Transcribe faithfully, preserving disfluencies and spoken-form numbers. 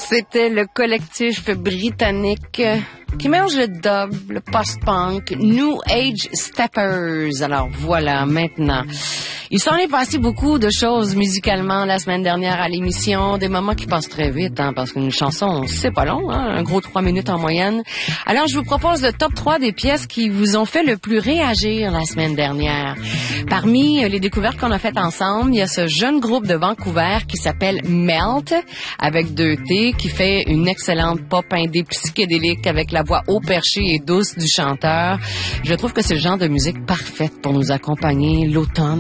C'était le collectif britannique qui mélange le dub, le post-punk, New Age Steppers. Alors voilà, maintenant. Il s'en est passé beaucoup de choses musicalement la semaine dernière à l'émission, des moments qui passent très vite, hein, parce qu'une chanson, c'est pas long, hein, un gros trois minutes en moyenne. Alors, je vous propose le top trois des pièces qui vous ont fait le plus réagir la semaine dernière. Parmi les découvertes qu'on a faites ensemble, il y a ce jeune groupe de Vancouver qui s'appelle Melt, avec deux T, qui fait une excellente pop indé psychédélique avec la voix haut perchée et douce du chanteur. Je trouve que c'est le genre de musique parfaite pour nous accompagner l'automne.